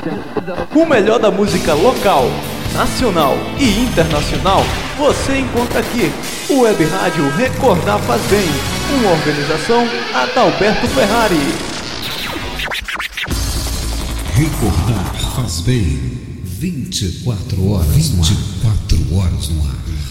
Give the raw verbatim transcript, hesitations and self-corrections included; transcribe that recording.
O melhor da música local, nacional e internacional você encontra aqui. O Web Rádio Recordar Faz Bem. Uma organização Adalberto Ferrari. Recordar Faz Bem. vinte e quatro horas, vinte e quatro horas no ar.